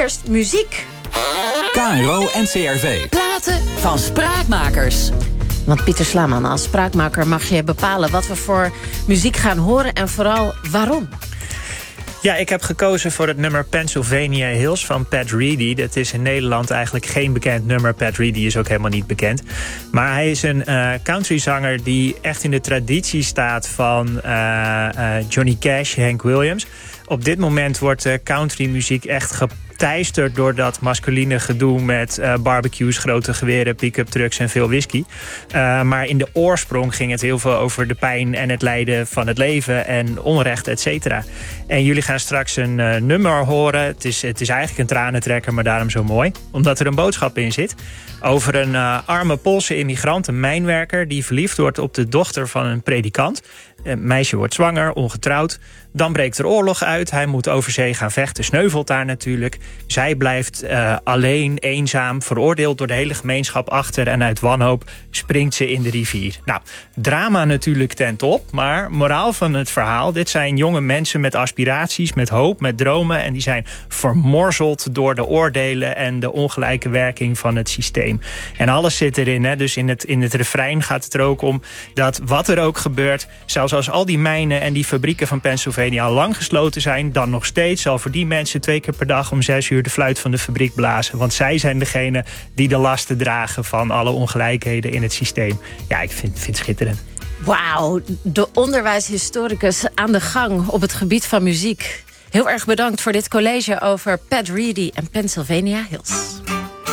eerst muziek. KRO NCRV. Platen van Spraakmakers. Want Pieter Slaman, als spraakmaker mag je bepalen wat we voor muziek gaan horen en vooral waarom. Ja, ik heb gekozen voor het nummer Pennsylvania Hills van Pat Reedy. Dat is in Nederland eigenlijk geen bekend nummer. Pat Reedy is ook helemaal niet bekend. Maar hij is een countryzanger die echt in de traditie staat van Johnny Cash, Hank Williams. Op dit moment wordt countrymuziek echt geteisterd door dat masculine gedoe met barbecues, grote geweren, pick-up trucks en veel whisky. Maar in de oorsprong ging het heel veel over de pijn en het lijden van het leven en onrecht, et cetera. En jullie gaan straks een nummer horen. Het is eigenlijk een tranentrekker, maar daarom zo mooi. Omdat er een boodschap in zit over een arme Poolse immigrant, een mijnwerker, die verliefd wordt op de dochter van een predikant. Een meisje wordt zwanger, ongetrouwd. Dan breekt er oorlog uit. Hij moet over zee gaan vechten, sneuvelt daar natuurlijk. Zij blijft alleen, eenzaam, veroordeeld door de hele gemeenschap achter. En uit wanhoop springt ze in de rivier. Nou, drama natuurlijk ten top. Maar moraal van het verhaal, dit zijn jonge mensen met aspiraties, met hoop, met dromen. En die zijn vermorzeld door de oordelen en de ongelijke werking van het systeem. En alles zit erin. Hè? Dus in het refrein gaat het er ook om dat wat er ook gebeurt, zelfs als al die mijnen en die fabrieken van Pennsylvania al lang gesloten zijn, dan nog steeds zal voor die mensen 2 keer per dag om 6 uur de fluit van de fabriek blazen. Want zij zijn degene die de lasten dragen van alle ongelijkheden in het systeem. Ja, ik vind het schitterend. Wauw, de onderwijshistoricus aan de gang op het gebied van muziek. Heel erg bedankt voor dit college over Pat Reedy en Pennsylvania Hills.